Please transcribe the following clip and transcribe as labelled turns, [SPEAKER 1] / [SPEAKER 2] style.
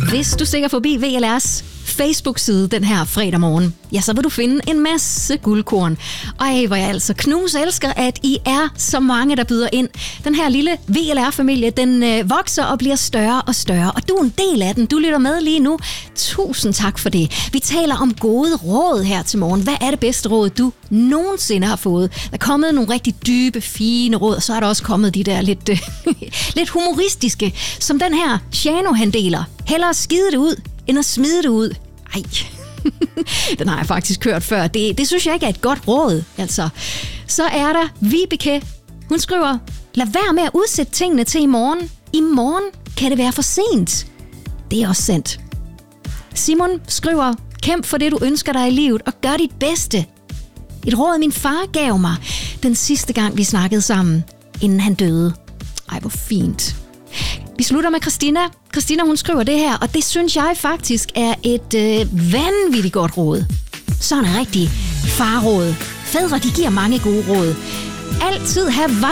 [SPEAKER 1] Hvis du stikker forbi VLR's Facebook-side den her fredag morgen, ja, så vil du finde en masse guldkorn. Ej, hvor jeg altså elsker, at I er så mange, der byder ind. Den her lille VLR-familie, den vokser og bliver større og større, og du er en del af den. Du lytter med lige nu. Tusind tak for det. Vi taler om gode råd her til morgen. Hvad er det bedste råd, du nogensinde har fået? Der er kommet nogle rigtig dybe, fine råd, og så er der også kommet de der lidt humoristiske, som den her Shano, han deler. Hellere skide det ud, end at smide det ud. Ej, den har jeg faktisk hørt før. Det synes jeg ikke er et godt råd, altså. Så er der Vibeke. Hun skriver, lad være med at udsætte tingene til i morgen. I morgen kan det være for sent. Det er også sandt. Simon skriver, kæmp for det, du ønsker dig i livet, og gør dit bedste. Et råd, min far gav mig den sidste gang, vi snakkede sammen, inden han døde. Ej, hvor fint. Vi slutter med Christina. Christina, hun skriver det her, og det synes jeg faktisk er et vanvittigt godt råd. Sådan en rigtig farråd. Fædre, de giver mange gode råd. Altid have